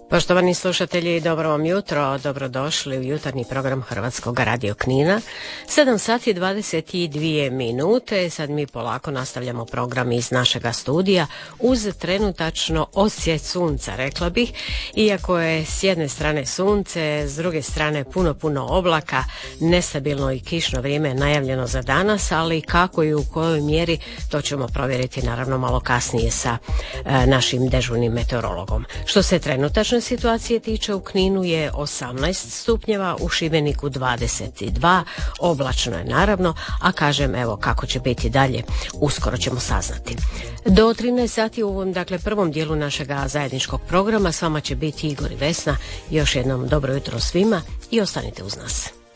Poštovani slušatelji, dobro vam jutro, dobrodošli u jutarnji program Hrvatskog radio Knina. 7 sati 22 minute, sad mi polako nastavljamo program iz našega studija uz trenutačno osjet sunca, rekla bih. Iako je s jedne strane sunce, s druge strane puno oblaka, nestabilno i kišno vrijeme najavljeno za danas, ali kako i u kojoj mjeri to ćemo provjeriti naravno malo kasnije sa našim dežurnim meteorologom. Što se trenutačno situacije tiče, u Kninu je 18 stupnjeva, u Šibeniku 22, oblačno je naravno, a kažem evo kako će biti dalje, uskoro ćemo saznati. Do 13 sati u ovom prvom dijelu našega zajedničkog programa s vama će biti Igor i Vesna. Još jednom dobro jutro svima i ostanite uz nas.